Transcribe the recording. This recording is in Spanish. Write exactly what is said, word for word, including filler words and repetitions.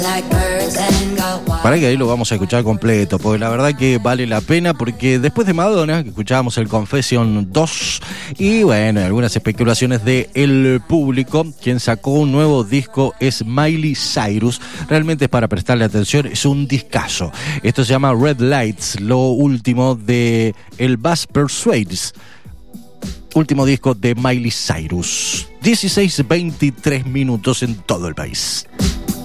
Para que ahí lo vamos a escuchar completo, porque la verdad que vale la pena, porque después de Madonna, que escuchábamos el Confession dos, y bueno, algunas especulaciones del público, quien sacó un nuevo disco es Miley Cyrus. Realmente es para prestarle atención, es un discazo. Esto se llama Red Lights, lo último de el Bass Persuades, último disco de Miley Cyrus. dieciséis veintitrés minutos en todo el país.